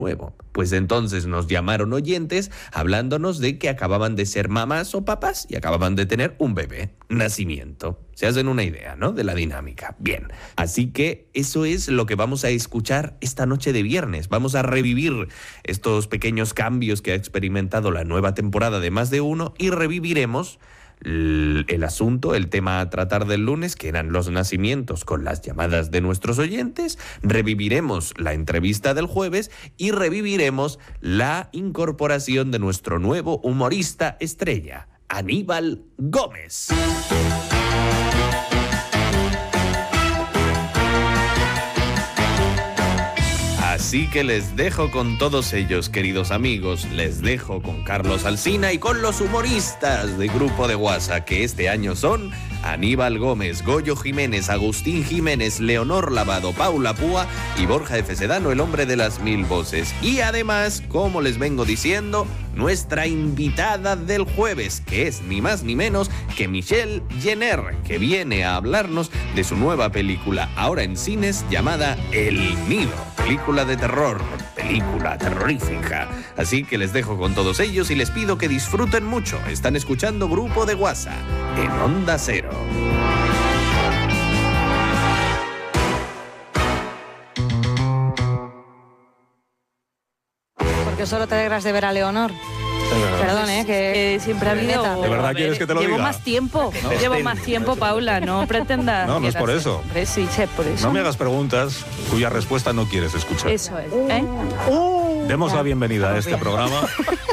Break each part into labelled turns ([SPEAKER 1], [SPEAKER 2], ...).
[SPEAKER 1] nuevo. Pues entonces nos llamaron oyentes hablándonos de que acababan de ser mamás o papás y acababan de tener un bebé. Nacimiento. Se hacen una idea, ¿no?, de la dinámica. Bien, así que eso es lo que vamos a escuchar esta noche de viernes. Vamos a revivir estos pequeños cambios que ha experimentado la nueva temporada de Más de Uno y reviviremos el asunto, el tema a tratar del lunes, que eran los nacimientos con las llamadas de nuestros oyentes. Reviviremos la entrevista del jueves y reviviremos la incorporación de nuestro nuevo humorista estrella, Aníbal Gómez. Así que les dejo con todos ellos, queridos amigos. Les dejo con Carlos Alsina y con los humoristas de Grupo de WhatsApp, que este año son Aníbal Gómez, Goyo Jiménez, Agustín Jiménez, Leonor Lavado, Paula Púa y Borja F. Sedano, el hombre de las 1000 voces. Y además, como les vengo diciendo, nuestra invitada del jueves, que es ni más ni menos que Michelle Jenner, que viene a hablarnos de su nueva película, ahora en cines, llamada El Nido. Película de terror, película terrorífica. Así que les dejo con todos ellos y les pido que disfruten mucho. Están escuchando Grupo de WhatsApp en Onda Cero.
[SPEAKER 2] Porque solo te alegras de ver a Leonor. Perdón, que
[SPEAKER 3] siempre ha habido.
[SPEAKER 4] ¿De verdad quieres que te lo diga?
[SPEAKER 3] Llevo más tiempo, Paula, no pretendas.
[SPEAKER 4] No, no es por eso.
[SPEAKER 3] Hombre, sí, sé por eso.
[SPEAKER 4] No me hagas preguntas cuya respuesta no quieres escuchar.
[SPEAKER 3] Eso es, ¿eh?
[SPEAKER 4] Demos la bienvenida a este programa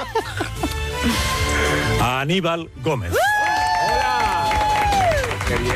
[SPEAKER 4] a Aníbal Gómez.
[SPEAKER 5] ¡Hola! ¡Qué bien!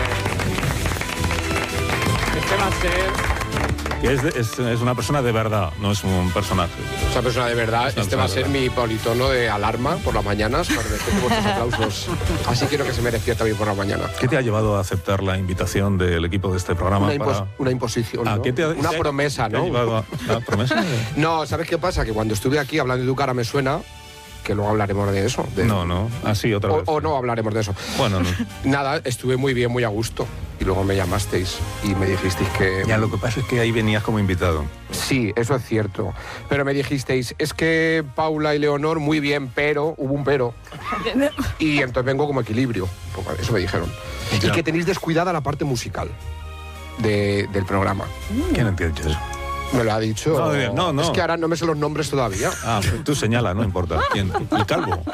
[SPEAKER 5] Este va a ser...
[SPEAKER 4] Es una persona de verdad, no es un personaje.
[SPEAKER 5] Es una persona de verdad. Este va a ser mi politono de alarma por las mañanas, para después de vuestros aplausos. Así quiero que se me despierta bien por la mañana.
[SPEAKER 4] ¿Qué te ha llevado a aceptar la invitación del equipo de este programa?
[SPEAKER 5] Una imposición, ¿no? Una promesa, ¿no?
[SPEAKER 4] ¿Te ha llevado a la promesa?
[SPEAKER 5] No, ¿sabes qué pasa? Que cuando estuve aquí hablando de tu cara me suena... que luego hablaremos de eso.
[SPEAKER 4] No, así otra vez.
[SPEAKER 5] O no hablaremos de eso.
[SPEAKER 4] Bueno, no.
[SPEAKER 5] Nada, estuve muy bien, muy a gusto. Y luego me llamasteis y me dijisteis que...
[SPEAKER 4] Ya, lo que pasa es que ahí venías como invitado.
[SPEAKER 5] Sí, eso es cierto. Pero me dijisteis, es que Paula y Leonor muy bien, pero... Hubo un pero. Y entonces vengo como equilibrio. Eso me dijeron.
[SPEAKER 4] Ya.
[SPEAKER 5] Y que tenéis descuidada la parte musical del programa.
[SPEAKER 4] ¿Quién entiende eso?
[SPEAKER 5] Me lo ha dicho.
[SPEAKER 4] No.
[SPEAKER 5] Es que ahora no me sé los nombres todavía.
[SPEAKER 4] Tú señala, no importa. ¿Quién? ¿El calvo?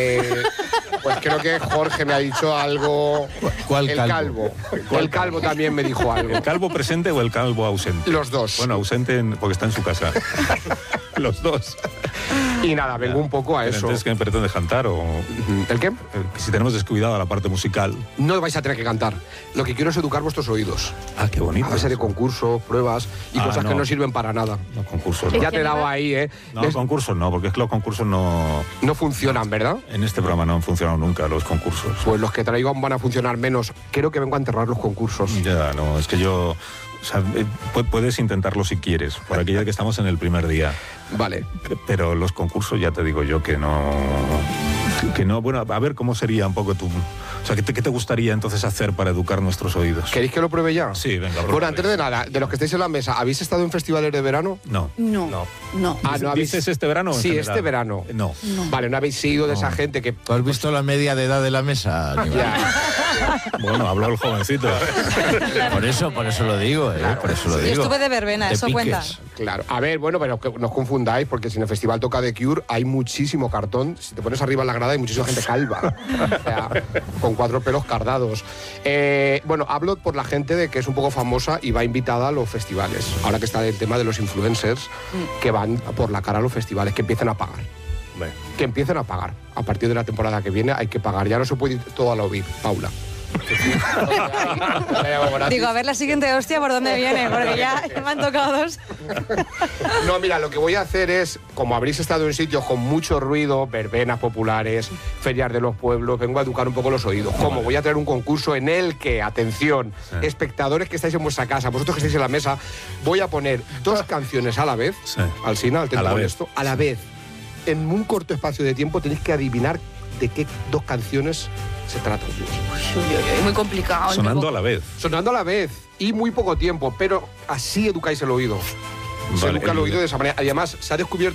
[SPEAKER 5] Pues creo que Jorge me ha dicho algo.
[SPEAKER 4] ¿Cuál
[SPEAKER 5] calvo? El calvo también me dijo algo.
[SPEAKER 4] ¿El calvo presente o el calvo ausente?
[SPEAKER 5] Los dos.
[SPEAKER 4] Bueno, ausente porque está en su casa. Los dos.
[SPEAKER 5] Y nada, vengo un poco a eso.
[SPEAKER 4] Entonces, ¿qué me pretendes cantar?
[SPEAKER 5] ¿El qué?
[SPEAKER 4] Si tenemos descuidada la parte musical.
[SPEAKER 5] No vais a tener que cantar. Lo que quiero es educar vuestros oídos.
[SPEAKER 4] Qué bonito.
[SPEAKER 5] A base de concursos, pruebas y cosas que no sirven para nada.
[SPEAKER 4] No, concursos no.
[SPEAKER 5] Ya te he dado ahí, ¿eh?
[SPEAKER 4] No, concursos no, porque es que los concursos no...
[SPEAKER 5] No funcionan, ¿verdad?
[SPEAKER 4] En este programa no han funcionado nunca los concursos.
[SPEAKER 5] Pues los que traigo van a funcionar menos. Creo que vengo a enterrar los concursos.
[SPEAKER 4] Ya, no, es que yo... O sea, puedes intentarlo si quieres, por aquello de que estamos en el primer día.
[SPEAKER 5] Vale.
[SPEAKER 4] Pero los concursos ya te digo yo que no... Bueno, a ver cómo sería un poco tu... O sea, ¿qué te gustaría entonces hacer para educar nuestros oídos?
[SPEAKER 5] ¿Queréis que lo pruebe ya?
[SPEAKER 4] Sí, venga.
[SPEAKER 5] Bueno, antes de nada, de los que estáis en la mesa, ¿habéis estado en festivales de verano?
[SPEAKER 4] No.
[SPEAKER 3] No.
[SPEAKER 5] ¿no habéis...
[SPEAKER 4] ¿Dices este verano?
[SPEAKER 5] Sí, este verano.
[SPEAKER 4] No.
[SPEAKER 5] Vale, ¿no habéis sido de esa gente que...
[SPEAKER 6] ¿Tú has visto la media de edad de la mesa?
[SPEAKER 4] Bueno, habló el jovencito.
[SPEAKER 6] Por eso lo digo,
[SPEAKER 5] Claro.
[SPEAKER 6] por eso lo digo.
[SPEAKER 2] Yo estuve de verbena, eso cuenta.
[SPEAKER 5] Claro. A ver, bueno, pero que no os confundáis, porque si en el festival toca The Cure hay muchísimo cartón. Si te pones arriba en la grada hay muchísima gente calva. O sea, con 4 pelos cardados. Bueno, hablo por la gente de que es un poco famosa y va invitada a los festivales. Ahora que está el tema de los influencers que van por la cara a los festivales, que empiecen a pagar. Que empiecen a pagar. A partir de la temporada que viene hay que pagar. Ya no se puede ir todo a lo VIP, Paula.
[SPEAKER 2] Digo, a ver la siguiente hostia por dónde viene, porque ya me han tocado 2.
[SPEAKER 5] No, mira, lo que voy a hacer es, como habréis estado en sitios con mucho ruido, verbenas populares, ferias de los pueblos, vengo a educar un poco los oídos. ¿Cómo? Voy a traer un concurso en el que, atención, espectadores que estáis en vuestra casa, vosotros que estáis en la mesa, voy a poner 2 canciones a la vez, Alsina, al tiempo con esto, a la vez. En un corto espacio de tiempo tenéis que adivinar de qué 2 canciones se trata.
[SPEAKER 3] Muy complicado.
[SPEAKER 4] Sonando a la vez.
[SPEAKER 5] Sonando a la vez y muy poco tiempo, pero así educáis el oído. Se educa el oído de esa manera. Además, se ha descubierto